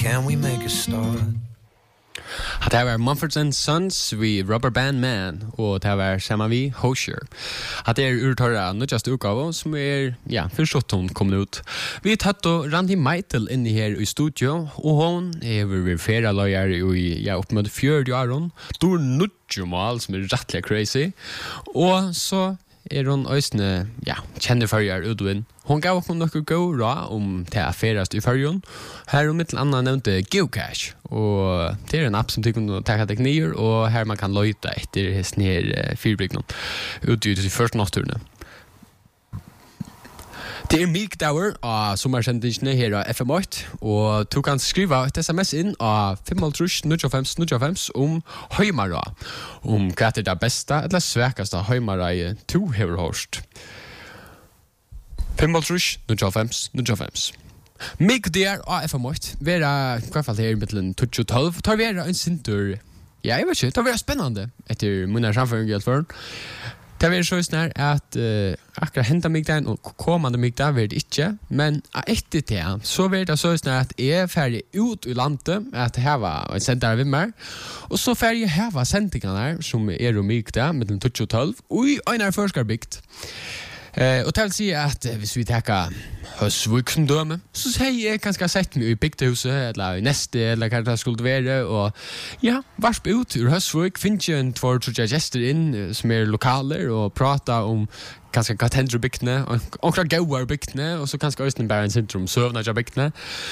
can we make a start? Det var Mumford & Sons vi Rubber Band Man og det var sammen vi Hosier. Det urtøra nødjast utgave som for 17 kommet ut. Vi tatt og Randi Meitel inne her i studio og hun vi flere løyer i opp med 40 år. Dår nødjumal som rettelig crazy. Og så hon øysene, kjenner førjer utvinn. Hon gav oss noe god råd om til affærast i førjen. Her om mitt annet nevnte Geocache. Og det en app som du kan ta tekniker, og her man kan løyta etter hesten her fyrbyggen. Ute i de første natturene. Det mykdauer av sommersendingene her av FM8, og du kan skrive et sms inn av 5.095 om høymara, om hva det beste eller svekeste høymara du har hørt. 5.095. Mykdauer av FM8, vera i hvert fall her i middelen 2012, tar vera en sintur, jeg vet ikke, tar vera spennende etter munner samføring i alt foran. Det var så snart at akkurat hentet mig den og kommande mig der var det ikke, men etter det så var det så snart at jeg er ferdig ut i landet at her var en sender ved meg, og så ferdig jeg her var sendingene som og mig der med den 2012 og i en forskerbygd. Og til å si at hvis vi tenker Høsvik som døme, så sier jeg kanskje sett meg i bygdehuset, eller i neste, eller hva det skulle være, og varsp ut ur Høsvik, finner jeg en 2-3 gjester inn som lokaler, og prater om kanskje hva tender bygdene, og hva gauar bygdene, og så kanskje også bare en syndrom søvner av bygdene.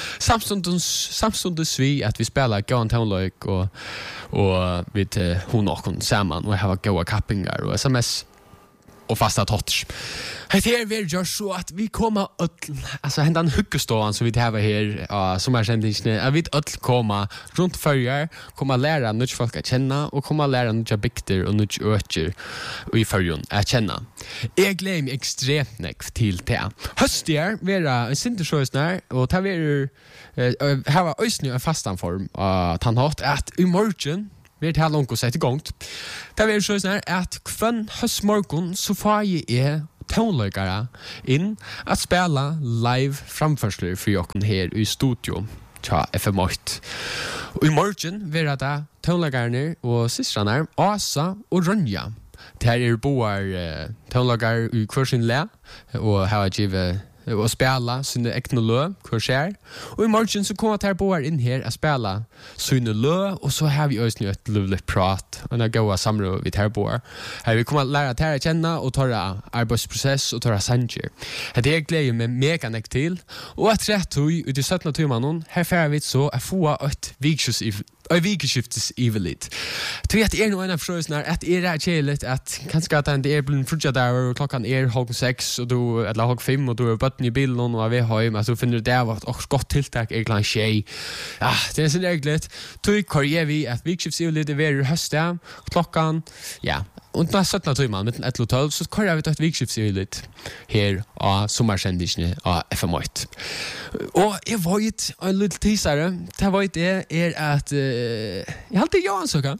Samstundes vi at vi spiller gauan townløyk, og vi hun og hun sammen, og har gaua kappingar, og sms, og fasta touch. Här vill jag så att vi kommer alltså händan huggeståan som vi har här som är sändningen. Jag vet att komma runt förjar, komma lära något folk att känna och komma lära något bygder och något öcher i förjon att känna. Jag glömmer mig extremt mycket till det. Höstjär vara en sintersjösnär och ta vi här var ösnö en fastan form att han har att i morgon vi har långt att sätta igång. Det är så snart att kvann höstmorgon så får jag tonlökare in att spela live framförsler för jag här i studio till FM8. Och i morgon vill jag ta tonlökare och systrarna Asa och Ronja. Det här båda tonlökare i kvarsin lä och har givet og spela sine ekne lø, hva skjer. Og i morgen så kommer jeg på inn her og spela sine lø, og så har vi også et lovlig prat, og det går samråd vi tar på. Her vi kommer å lære til å kjenne, og ta arbeidsprosess, og ta sanger. Det er gleder meg meganek til, og at rett og ut i 17. timen, her får vi så å få et vikeskiftes ivelit. Tror jeg at noe en av forståelsen at kjeligt, at kanskje at det blant frutja der, og klokken 6, og du, eller 5, og du bøtten i bilen, og vi har hjemme, at du finner det var et godt tiltak, klant 6. Ja, det er sånn egentlig. Tror jeg vi at vikeskiftes ivelit er høstet, klokken, og når 17. timen, mellom 11 og 12, så kører vi et vikeskiftes ivelit her av sommersendingene av FM8. Og jeg vet, en liten tisere, det var det at jeg halte Johansøka.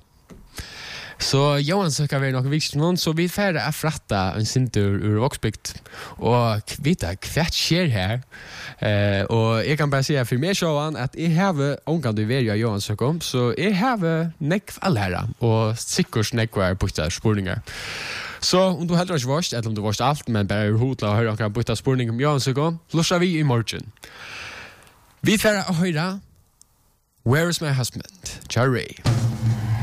Så Johansøka var nok viktig noen, så vi færre fratta en sintur ur Vågsbygd, og vita hva skjer her. Og jeg kan bare si for meg sjåan at jeg har omgang til verja Johansøka, så jeg har nekv allherra, og sikkert nekvar bukta spurningar. Så om du heller ikke varst, eller om du varst alt, men bare hodla og høre akkurat bukta spurning om Johansøka, lusser vi i morgen. Vi færre å høre Where is my husband? Jerry.